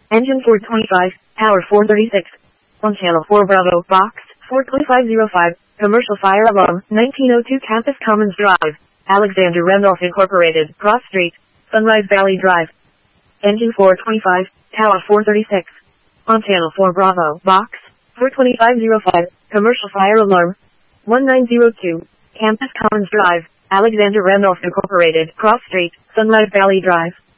Engine 425, Tower 436. On Channel 4 Bravo, Box 42505, Commercial Fire Alarm, 1902 Campus Commons Drive, Alexander Randolph Incorporated, Cross Street, Sunrise Valley Drive. Engine 425, Tower 436. On Channel 4 Bravo, Box 42505, Commercial Fire Alarm, 1902, Campus Commons Drive, Alexander Randolph Incorporated, Cross Street, Sunrise Valley Drive.